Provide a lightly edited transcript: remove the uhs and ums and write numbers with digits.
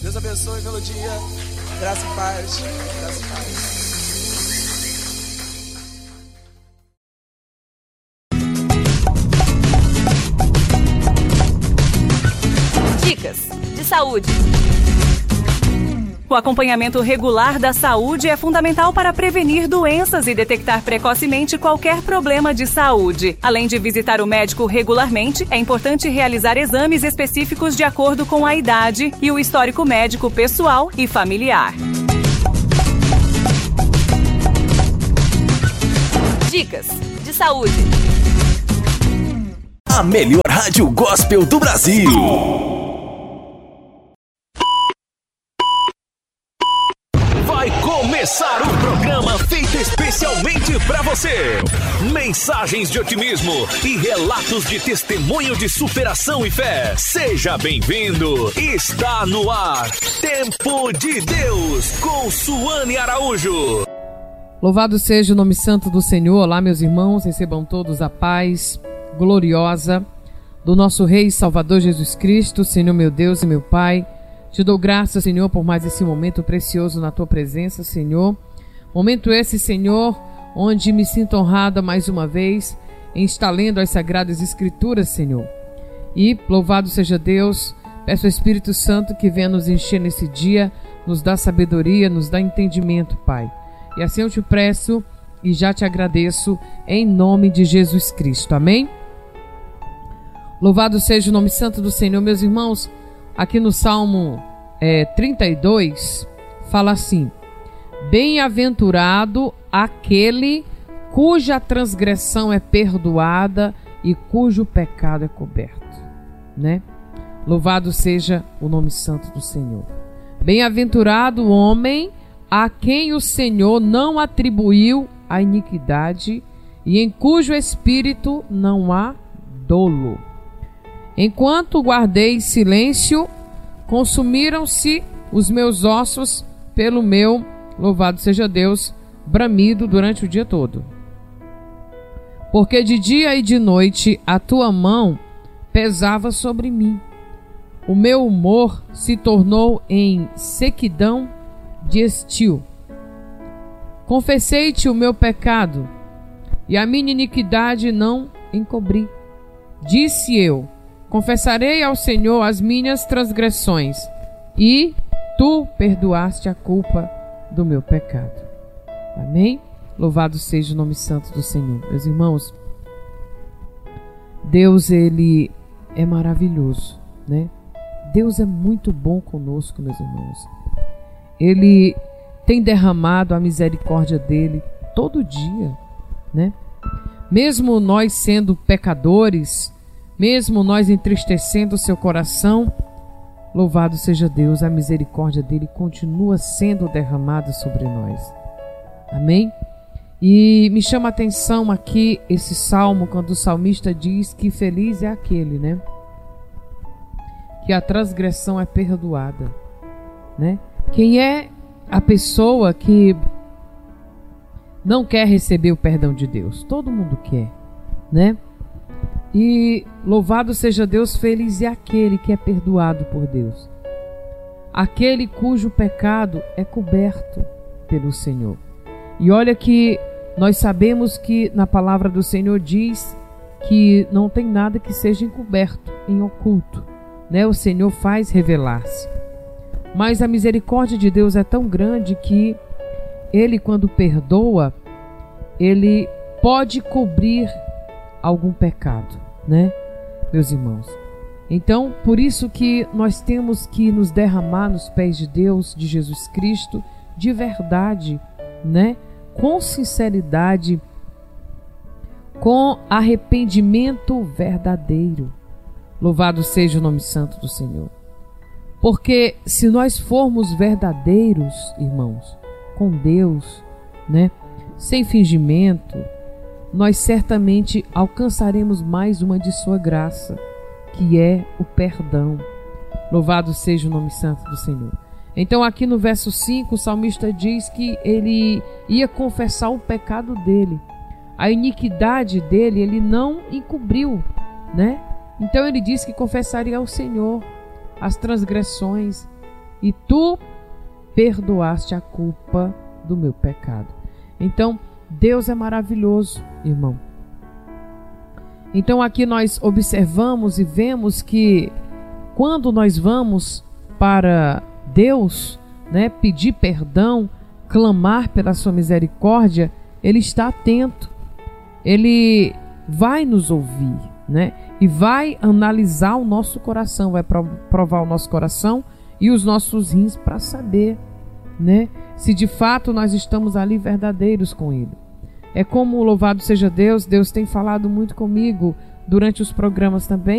Deus abençoe pelo dia. Graça e paz. Graça e paz. Dicas de saúde. O acompanhamento regular da saúde é fundamental para prevenir doenças e detectar precocemente qualquer problema de saúde. Além de visitar o médico regularmente, é importante realizar exames específicos de acordo com a idade e o histórico médico pessoal e familiar. Dicas de saúde. A melhor rádio gospel do Brasil. Vai começar um programa feito especialmente para você. Mensagens de otimismo e relatos de testemunho de superação e fé. Seja bem-vindo. Está no ar. Tempo de Deus com Suane Araújo. Louvado seja o nome santo do Senhor. Olá, meus irmãos, recebam todos a paz gloriosa do nosso Rei e Salvador Jesus Cristo. Senhor, meu Deus e meu Pai, te dou graças, Senhor, por mais esse momento precioso na Tua presença, Senhor. Momento esse, Senhor, onde me sinto honrada mais uma vez em estar lendo as Sagradas Escrituras, Senhor. E, louvado seja Deus, peço ao Espírito Santo que venha nos encher nesse dia, nos dá sabedoria, nos dá entendimento, Pai. E assim eu te peço e já te agradeço em nome de Jesus Cristo. Amém? Louvado seja o nome santo do Senhor, meus irmãos. Aqui no Salmo 32, fala assim: bem-aventurado aquele cuja transgressão é perdoada e cujo pecado é coberto, né? Louvado seja o nome santo do Senhor. Bem-aventurado o homem a quem o Senhor não atribuiu a iniquidade e em cujo espírito não há dolo. Enquanto guardei silêncio, consumiram-se os meus ossos pelo meu, louvado seja Deus, bramido durante o dia todo. Porque de dia e de noite a tua mão pesava sobre mim. O meu humor se tornou em sequidão de estio. Confessei-te o meu pecado e a minha iniquidade não encobri. Disse eu: confessarei ao Senhor as minhas transgressões, e tu perdoaste a culpa do meu pecado. Amém? Louvado seja o nome santo do Senhor. Meus irmãos, Deus, Ele é maravilhoso, né? Deus é muito bom conosco, meus irmãos. Ele tem derramado a misericórdia dele todo dia, né? Mesmo nós sendo pecadores, mesmo nós entristecendo o seu coração, louvado seja Deus, a misericórdia dele continua sendo derramada sobre nós. Amém? E me chama a atenção aqui esse salmo, quando o salmista diz que feliz é aquele, né? Que a transgressão é perdoada, né? Quem é a pessoa que não quer receber o perdão de Deus? Todo mundo quer, né? E louvado seja Deus, feliz é aquele que é perdoado por Deus, aquele cujo pecado é coberto pelo Senhor. E olha que nós sabemos que na palavra do Senhor diz que não tem nada que seja encoberto, em oculto, né? O Senhor faz revelar-se. Mas a misericórdia de Deus é tão grande que Ele, quando perdoa, Ele pode cobrir algum pecado, né, meus irmãos? Então, por isso que nós temos que nos derramar nos pés de Deus, de Jesus Cristo, de verdade, né, com sinceridade, com arrependimento verdadeiro. Louvado seja o nome santo do Senhor. Porque se nós formos verdadeiros, irmãos, com Deus, né, sem fingimento, nós certamente alcançaremos mais uma de sua graça, que é o perdão. Louvado seja o nome santo do Senhor. Então aqui no verso 5, o salmista diz que ele ia confessar o pecado dele. A iniquidade dele, ele não encobriu, né? Então ele diz que confessaria ao Senhor as transgressões e tu perdoaste a culpa do meu pecado. Então, Deus é maravilhoso, irmão. Então aqui nós observamos e vemos que quando nós vamos para Deus, né, pedir perdão, clamar pela sua misericórdia, Ele está atento. Ele vai nos ouvir, né? E vai analisar o nosso coração, vai provar o nosso coração e os nossos rins para saber, né, se de fato nós estamos ali verdadeiros com Ele. É como, louvado seja Deus, Deus tem falado muito comigo durante os programas também.